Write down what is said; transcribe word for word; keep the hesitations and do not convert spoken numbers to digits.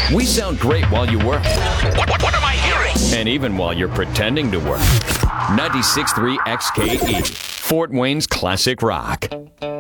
We sound great while you work. What, what, what am I hearing? And even while you're pretending to work. ninety-six point three X K E, Fort Wayne's classic rock.